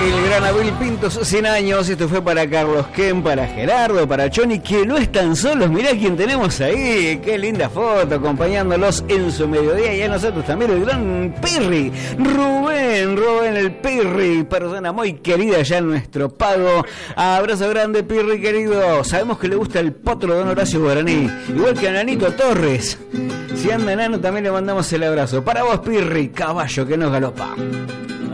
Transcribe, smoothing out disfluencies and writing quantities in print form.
el gran Abel Pinto, sus 100 años. Esto fue para Carlos Ken, para Gerardo, para Choni, que no están solos. Mirá quién tenemos ahí, qué linda foto, acompañándolos en su mediodía. Y a nosotros también el gran Pirri, Rubén el Pirri, persona muy querida ya en nuestro pago. Abrazo grande, Pirri querido. Sabemos que le gusta el potro de don Horacio Guaraní, igual que a Nanito Torres. Si anda enano también le mandamos el abrazo. Para vos, Pirri, caballo que nos galopa.